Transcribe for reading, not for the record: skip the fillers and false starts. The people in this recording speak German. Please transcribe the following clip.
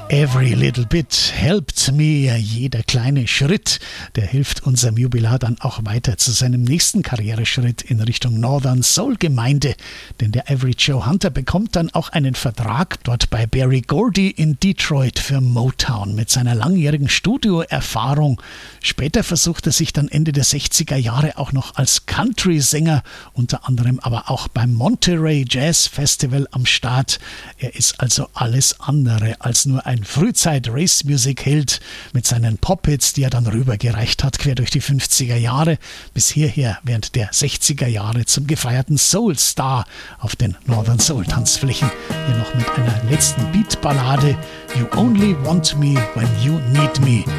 Every little bit helped me. Jeder kleine Schritt, der hilft unserem Jubilar dann auch weiter zu seinem nächsten Karriereschritt in Richtung Northern Soul Gemeinde. Denn der Average Joe Hunter bekommt dann auch einen Vertrag dort bei Berry Gordy in Detroit für Motown mit seiner langjährigen Studioerfahrung. Später versucht er sich dann Ende der 60er Jahre auch noch als Country-Sänger, unter anderem aber auch beim Monterey Jazz Festival am Start. Er ist also alles andere als nur ein Frühzeit-Race-Music-Held mit seinen Pop-Hits, die er dann rübergereicht hat, quer durch die 50er Jahre bis hierher während der 60er Jahre zum gefeierten Soul-Star auf den Northern Soul-Tanzflächen. Hier noch mit einer letzten Beat-Ballade, You Only Want Me When You Need Me.